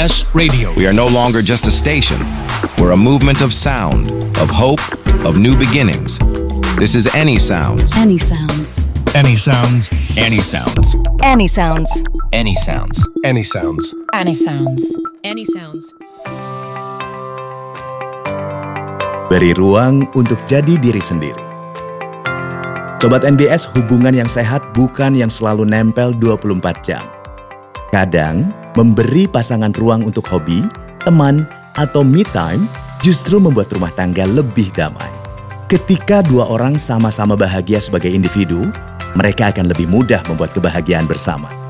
NBS Radio. We are no longer just a station. We're a movement of sound, of hope, of new beginnings. This is Any Sounds. Any Sounds. Any Sounds. Any Sounds. Any Sounds. Any Sounds. Any Sounds. Any Sounds. Any Sounds. Beri ruang untuk jadi diri sendiri. Sobat NBS, hubungan yang sehat bukan yang selalu nempel 24 jam. Kadang, memberi pasangan ruang untuk hobi, teman, atau me time justru membuat rumah tangga lebih damai. Ketika dua orang sama-sama bahagia sebagai individu, mereka akan lebih mudah membuat kebahagiaan bersama.